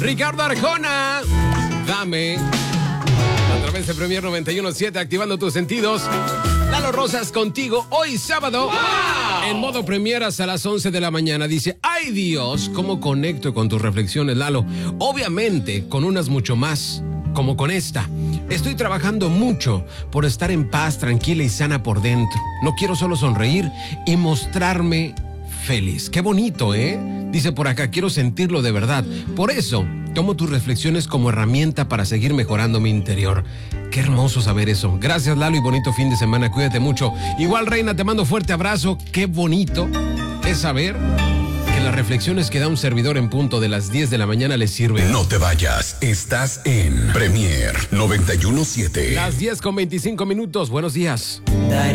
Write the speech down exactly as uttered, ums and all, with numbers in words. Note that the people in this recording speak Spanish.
Ricardo Arjona, dame. A través de Premier noventa y uno punto siete, activando tus sentidos. Lalo Rosas contigo hoy sábado. ¡Wow! En modo Premier hasta las once de la mañana. Dice, ay Dios, ¿cómo conecto con tus reflexiones, Lalo? Obviamente, con unas mucho más, como con esta. Estoy trabajando mucho por estar en paz, tranquila y sana por dentro. No quiero solo sonreír y mostrarme feliz. Qué bonito, ¿eh? Dice por acá, quiero sentirlo de verdad. Por eso, tomo tus reflexiones como herramienta para seguir mejorando mi interior. Qué hermoso saber eso. Gracias, Lalo, y bonito fin de semana. Cuídate mucho. Igual, Reina, te mando fuerte abrazo. Qué bonito es saber que las reflexiones que da un servidor en punto de las diez de la mañana les sirven. No te vayas. Estás en Premier noventa y uno punto siete. Las diez con veinticinco minutos. Buenos días.